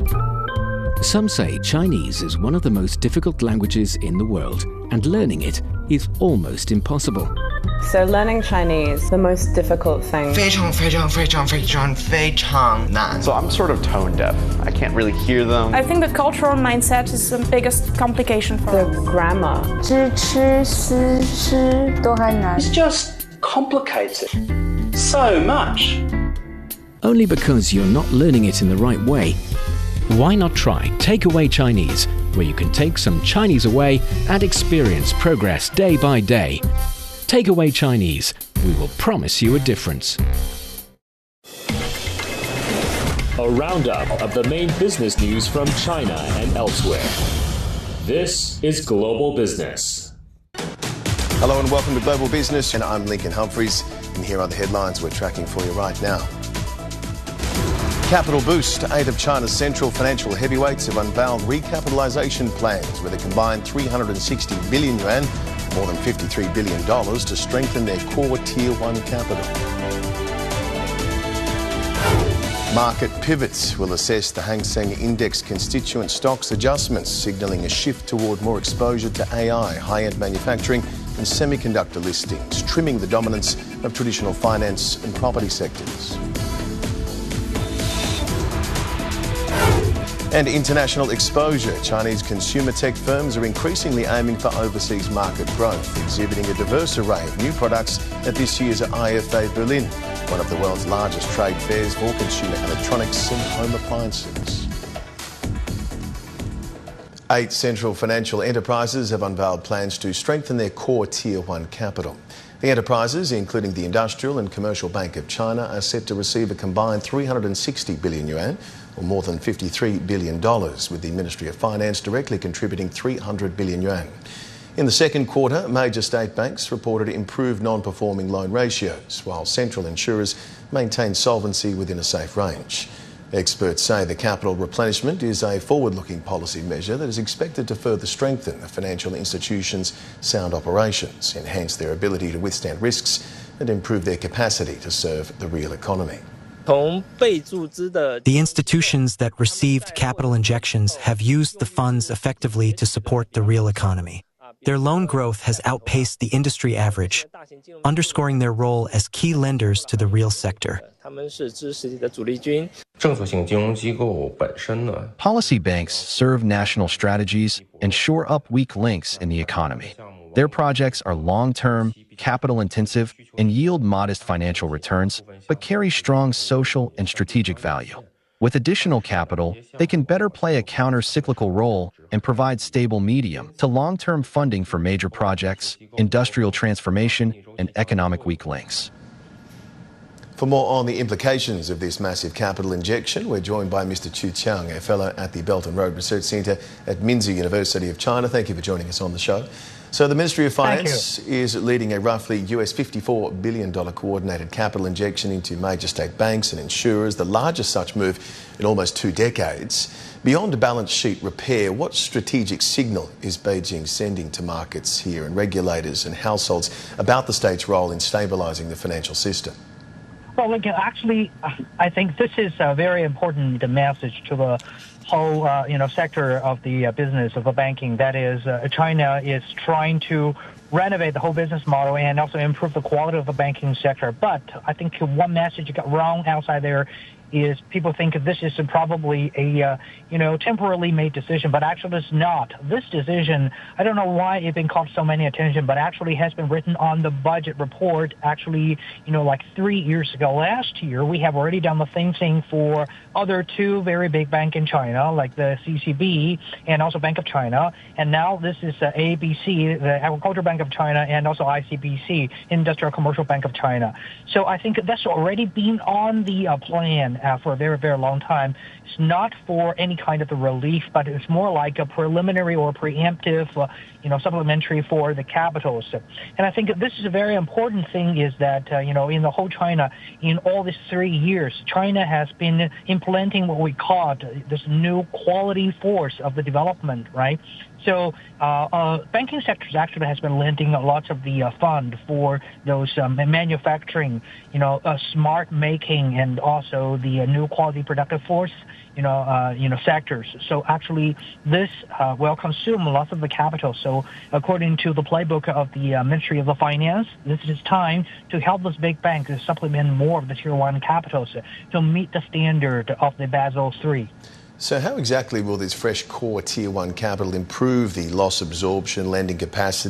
Some say Chinese is one of the most difficult languages in the world, and learning it is almost impossible. So learning Chinese, the most difficult thing. 非常非常非常非常非常难. So I'm sort of tone deaf. I can't really hear them. I think the cultural mindset is the biggest complication for the grammar. 知吃思诗都还难. It's just complicated. So much. Only because you're not learning it in the right way. Why not try Takeaway Chinese, where you can take some Chinese away and experience progress day by day. Takeaway Chinese, we will promise you a difference. A roundup of the main business news from China and elsewhere. This is Global Business. Hello and welcome to Global Business, and I'm Lincoln Humphreys, and here are the headlines we're tracking for you right now. Capital boost. 8 of China's central financial heavyweights have unveiled recapitalisation plans with a combined 360 billion yuan, more than $53 billion, to strengthen their core Tier 1 capital. Market pivots will assess the Hang Seng Index constituent stocks adjustments, signalling a shift toward more exposure to AI, high-end manufacturing and semiconductor listings, trimming the dominance of traditional finance and property sectors. And international exposure. Chinese consumer tech firms are increasingly aiming for overseas market growth, exhibiting a diverse array of new products at this year's IFA Berlin, one of the world's largest trade fairs for consumer electronics and home appliances. 8 central financial enterprises have unveiled plans to strengthen their core Tier 1 capital. The enterprises, including the Industrial and Commercial Bank of China, are set to receive a combined 360 billion yuan, or more than $53 billion, with the Ministry of Finance directly contributing 300 billion yuan. In the second quarter, major state banks reported improved non-performing loan ratios, while central insurers maintained solvency within a safe range. Experts say the capital replenishment is a forward-looking policy measure that is expected to further strengthen the financial institutions' sound operations, enhance their ability to withstand risks, and improve their capacity to serve the real economy. The institutions that received capital injections have used the funds effectively to support the real economy. Their loan growth has outpaced the industry average, underscoring their role as key lenders to the real sector. Policy banks serve national strategies and shore up weak links in the economy. Their projects are long-term, capital-intensive, and yield modest financial returns, but carry strong social and strategic value. With additional capital, they can better play a counter-cyclical role and provide stable medium to long-term funding for major projects, industrial transformation, and economic weak links. For more on the implications of this massive capital injection, we're joined by Mr. Chu Qiang, a fellow at the Belt and Road Research Centre at Minzu University of China. Thank you for joining us on the show. So the Ministry of Finance is leading a roughly US $54 billion coordinated capital injection into major state banks and insurers, the largest such move in almost 2 decades. Beyond balance sheet repair, what strategic signal is Beijing sending to markets here and regulators and households about the state's role in stabilising the financial system? Well, Lincoln, actually, I think this is a very important message to the whole, sector of the business of the banking. That is, China is trying to renovate the whole business model and also improve the quality of the banking sector. But I think one message got wrong outside there is people think this is probably a, temporarily made decision, but actually it's not. This decision, I don't know why it's been caught so many attention, but actually has been written on the budget report actually, like 3 years ago. Last year, we have already done the same thing for other 2 very big banks in China, like the CCB and also Bank of China. And now this is ABC, the Agricultural Bank of China, and also ICBC, Industrial Commercial Bank of China. So I think that's already been on the plan for a very, very long time. It's not for any kind of the relief, but it's more like a preliminary or preemptive, supplementary for the capitals. And I think this is a very important thing is that, in the whole China, in all these 3 years, China has been implementing what we call this new quality force of the development, right? So banking sectors actually has been lending lots of the fund for those manufacturing, smart making and also the new quality productive force, sectors. So actually, this will consume lots of the capital. So according to the playbook of the Ministry of the Finance, this is time to help those big banks to supplement more of the Tier 1 capitals to meet the standard of the Basel III. So how exactly will this fresh core Tier 1 capital improve the loss absorption, lending capacity